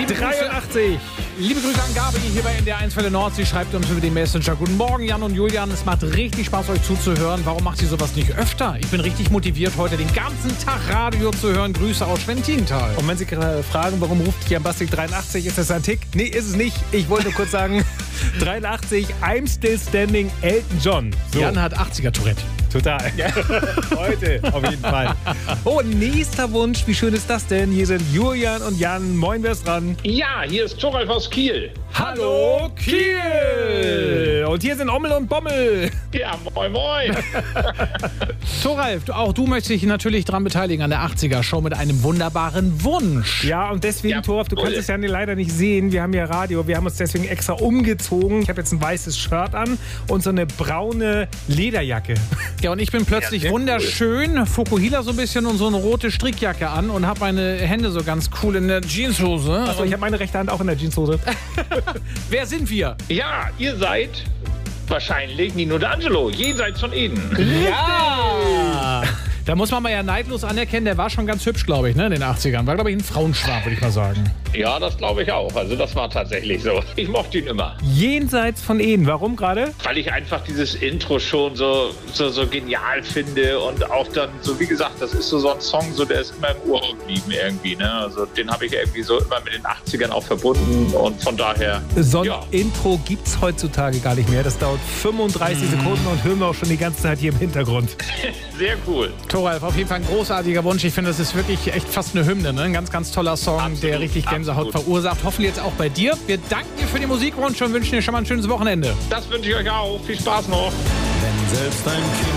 83. Liebe Grüße an Gabi hier bei NDR1 für der Nord. Sie schreibt uns über den Messenger. Guten Morgen, Jan und Julian. Es macht richtig Spaß, euch zuzuhören. Warum macht sie sowas nicht öfter? Ich bin richtig motiviert, heute den ganzen Tag Radio zu hören. Grüße aus Schwentintal. Und wenn Sie gerade fragen, warum ruft Jan Bastik 83, ist das ein Tick? Nee, ist es nicht. Ich wollte nur kurz sagen, 83, I'm Still Standing, Elton John. So. Jan hat 80er-Tourette. Total. Ja. Heute auf jeden Fall. Oh, nächster Wunsch. Wie schön ist das denn? Hier sind Julian und Jan. Moin, wer ist dran? Ja, hier ist Thoralf aus Kiel. Hallo, Kiel! Und hier sind Ommel und Bommel. Ja, moin, moin. Thoralf, auch du möchtest dich natürlich daran beteiligen an der 80er-Show mit einem wunderbaren Wunsch. Ja, und deswegen, Ja, Thoralf, du kannst es ja leider nicht sehen. Wir haben ja Radio. Wir haben uns deswegen extra umgezogen. Ich habe jetzt ein weißes Shirt an und so eine braune Lederjacke. Ja, und ich bin plötzlich wunderschön, Fukuhila so ein bisschen und so eine rote Strickjacke an und habe meine Hände so ganz cool in der Jeanshose. Achso, ich habe meine rechte Hand auch in der Jeanshose. Wer sind wir? Ja, ihr seid wahrscheinlich Nino D'Angelo, jenseits von Eden. Ja! Da muss man mal ja neidlos anerkennen, der war schon ganz hübsch, glaube ich, ne, in den 80ern. War, glaube ich, ein Frauenschwarm, würde ich mal sagen. Ja, das glaube ich auch. Also das war tatsächlich so. Ich mochte ihn immer. Jenseits von Eden. Warum gerade? Weil ich einfach dieses Intro schon so genial finde und auch dann, so wie gesagt, das ist so ein Song, so der ist immer im Ohr geblieben irgendwie. Ne? Also den habe ich irgendwie so immer mit den 80ern auch verbunden und von daher... So ein Intro gibt es heutzutage gar nicht mehr. Das dauert 35 Sekunden und hören wir auch schon die ganze Zeit hier im Hintergrund. Sehr cool. Thoralf, auf jeden Fall ein großartiger Wunsch. Ich finde, das ist wirklich echt fast eine Hymne. Ne? Ein ganz, ganz toller Song, absolut, der richtig Gänsehaut verursacht. Hoffentlich jetzt auch bei dir. Wir danken dir für den Musikwunsch und wünschen dir schon mal ein schönes Wochenende. Das wünsche ich euch auch. Viel Spaß noch. Wenn selbst ein Kind